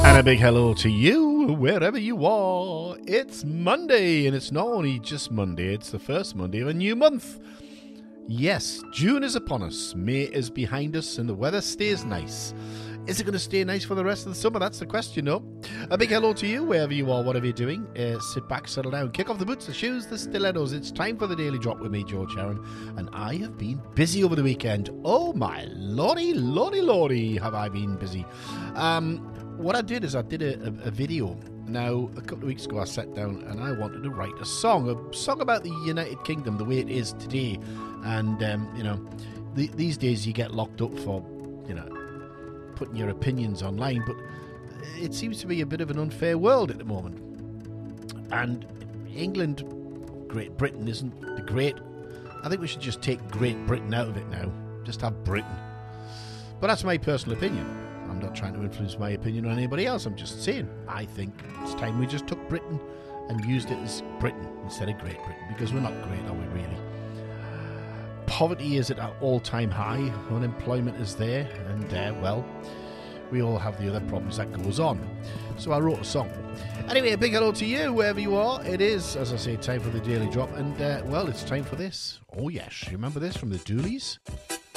a big hello to you, wherever you are. It's Monday, and it's not only just Monday, it's the first Monday of a new month. Yes, June is upon us, May is behind us, and the weather stays nice. Is it going to stay nice for the rest of the summer? That's the question, no? A big hello to you, wherever you are, whatever you're doing. Sit back, settle down, kick off the boots, the shoes, the stilettos. It's time for the Daily Drop with me, George Sharon, and I have been busy over the weekend. Oh my lordy, lordy, lordy, have I been busy. What I did is I did a video. Now, a couple of weeks ago I sat down and I wanted to write a song about the United Kingdom, the way it is today. And, these days you get locked up for, putting your opinions online, but it seems to be a bit of an unfair world at the moment. And England, Great Britain isn't the great. I think we should just take Great Britain out of it now. Just have Britain. But that's my personal opinion. I'm not trying to influence my opinion on anybody else. I'm just saying, I think it's time we just took Britain and used it as Britain instead of Great Britain, because we're not great, are we really? Poverty is at an all-time high. Unemployment is there, and, we all have the other problems that goes on. So I wrote a song. Anyway, a big hello to you, wherever you are. It is, as I say, time for the Daily Drop, and, it's time for this. Oh, yes. You remember this from the Dooleys?